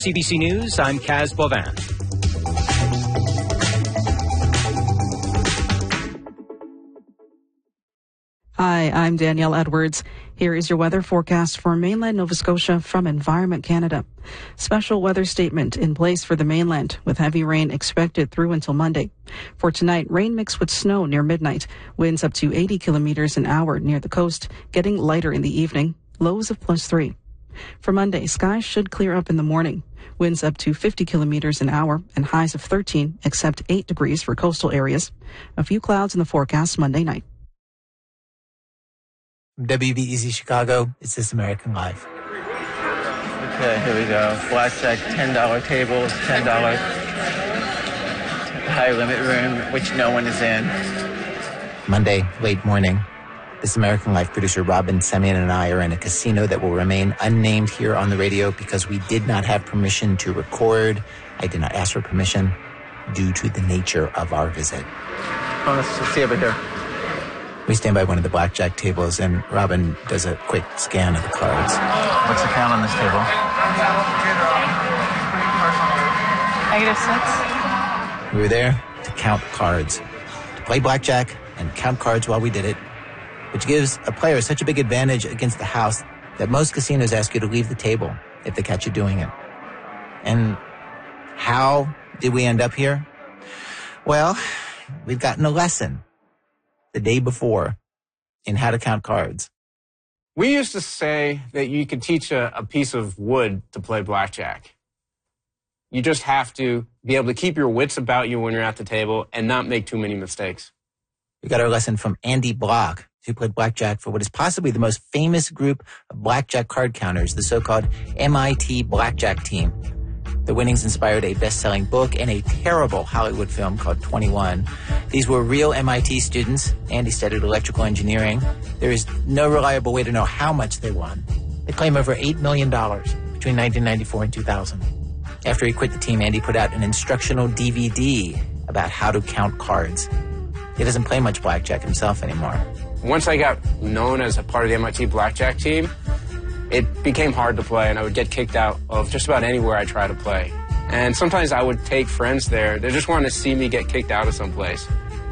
CBC News, I'm Kaz Bovan. Hi, I'm Danielle Edwards. Here is your weather forecast for mainland Nova Scotia from Environment Canada. Special weather statement in place for the mainland with heavy rain expected through until Monday. For tonight, rain mixed with snow near midnight. Winds up to 80 kilometers an hour near the coast, getting lighter in the evening. Lows of +3. For Monday, skies should clear up in the morning. Winds up to 50 kilometers an hour and highs of 13, except 8 degrees for coastal areas. A few clouds in the forecast Monday night. WBEZ Chicago, it's This American Life. Okay, here we go. Blackjack, $10 tables, $10 high limit room, which no one is in. Monday, late morning. This American Life producer Robin Semyon and I are in a casino that will remain unnamed here on the radio because we did not have permission to record. I did not ask for permission due to the nature of our visit. Oh, let's see over here. We stand by one of the blackjack tables, and Robin does a quick scan of the cards. What's the count on this table? -6. We were there to count cards, to play blackjack and count cards while we did it, which gives a player such a big advantage against the house that most casinos ask you to leave the table if they catch you doing it. And how did we end up here? Well, we've gotten a lesson the day before in how to count cards. We used to say that you could teach a piece of wood to play blackjack. You just have to be able to keep your wits about you when you're at the table and not make too many mistakes. We got our lesson from Andy Block, who played blackjack for what is possibly the most famous group of blackjack card counters, the so-called MIT Blackjack Team. The winnings inspired a best-selling book and a terrible Hollywood film called 21. These were real MIT students. Andy studied electrical engineering. There is no reliable way to know how much they won. They claim over $8 million between 1994 and 2000. After he quit the team, Andy put out an instructional DVD about how to count cards. He doesn't play much blackjack himself anymore. Once I got known as a part of the MIT Blackjack Team, it became hard to play, and I would get kicked out of just about anywhere I try to play. And sometimes I would take friends there. They just wanted to see me get kicked out of someplace.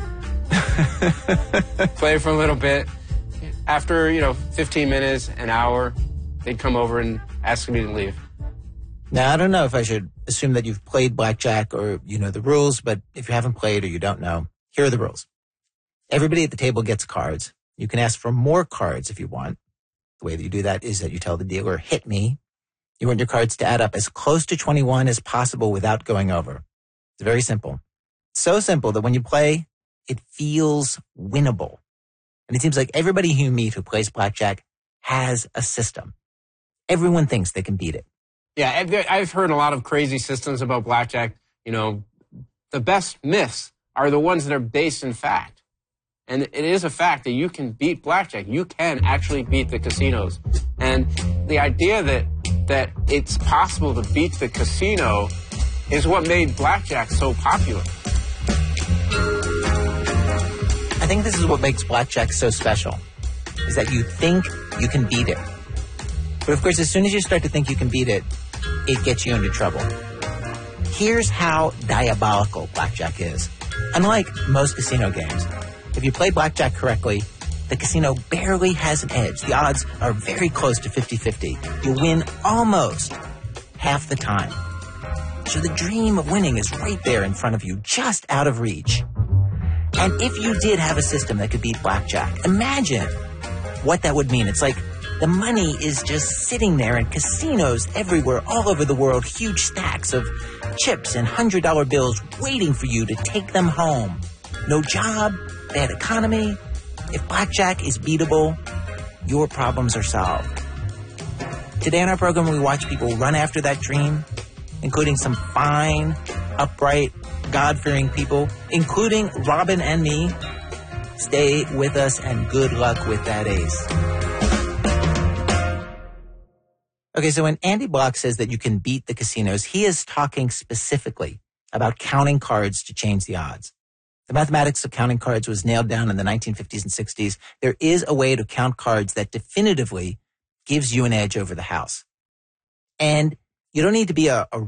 Play for a little bit. After, 15 minutes, an hour, they'd come over and ask me to leave. Now, I don't know if I should assume that you've played blackjack or you know the rules, but if you haven't played or you don't know, here are the rules. Everybody at the table gets cards. You can ask for more cards if you want. The way that you do that is that you tell the dealer, hit me. You want your cards to add up as close to 21 as possible without going over. It's very simple. So simple that when you play, it feels winnable. And it seems like everybody you meet who plays blackjack has a system. Everyone thinks they can beat it. Yeah, I've heard a lot of crazy systems about blackjack. The best myths are the ones that are based in fact. And it is a fact that you can beat blackjack. You can actually beat the casinos. And the idea that it's possible to beat the casino is what made blackjack so popular. I think this is what makes blackjack so special, is that you think you can beat it. But of course, as soon as you start to think you can beat it, it gets you into trouble. Here's how diabolical blackjack is. Unlike most casino games, if you play blackjack correctly, the casino barely has an edge. The odds are very close to 50-50. You win almost half the time. So the dream of winning is right there in front of you, just out of reach. And if you did have a system that could beat blackjack, imagine what that would mean. It's like the money is just sitting there in casinos everywhere, all over the world, huge stacks of chips and $100 bills waiting for you to take them home. No job, bad economy. If blackjack is beatable, your problems are solved. Today on our program, we watch people run after that dream, including some fine, upright, God-fearing people, including Robin and me. Stay with us and good luck with that ace. Okay, so when Andy Block says that you can beat the casinos, he is talking specifically about counting cards to change the odds. The mathematics of counting cards was nailed down in the 1950s and 60s. There is a way to count cards that definitively gives you an edge over the house. And You don't need to be a